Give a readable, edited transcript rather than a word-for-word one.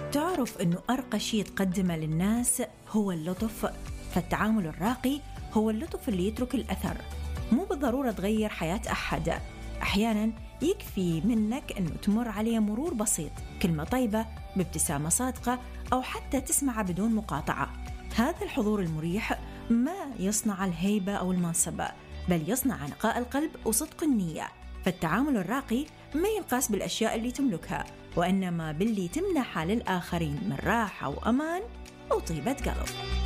تعرف أنه أرقى شيء تقدمه للناس هو اللطف، فالتعامل الراقي هو اللطف اللي يترك الأثر. مو بالضرورة تغير حياة أحد، أحياناً يكفي منك أنه تمر عليه مرور بسيط، كلمة طيبة، بابتسامة صادقة، أو حتى تسمع بدون مقاطعة. هذا الحضور المريح ما يصنع الهيبة أو المنصب، بل يصنع نقاء القلب وصدق النية. فالتعامل الراقي ما ينقاس بالأشياء اللي تملكها، وإنما باللي تمنحها للآخرين من راحة وأمان وطيبة قلب.